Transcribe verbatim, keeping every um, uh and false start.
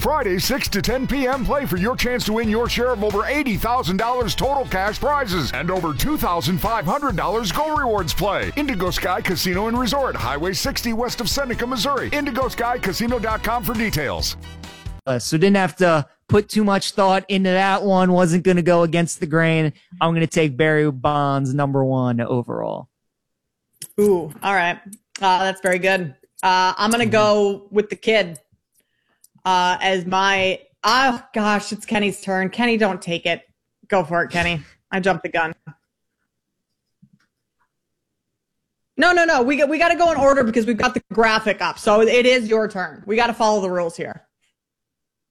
Friday, six to ten p.m. Play for your chance to win your share of over eighty thousand dollars total cash prizes and over two thousand five hundred dollars Go Rewards Play. Indigo Sky Casino and Resort, Highway sixty west of Seneca, Missouri. indigo sky casino dot com for details. Uh, so didn't have to put too much thought into that one. Wasn't going to go against the grain. I'm going to take Barry Bonds number one overall. Ooh, all right. Uh, that's very good. Uh, I'm going to go with the kid. Uh, as my, oh gosh, it's Kenny's turn. Kenny, don't take it. Go for it, Kenny. I jumped the gun. No, no, no. We got, we got to go in order because we've got the graphic up. So it is your turn. We got to follow the rules here.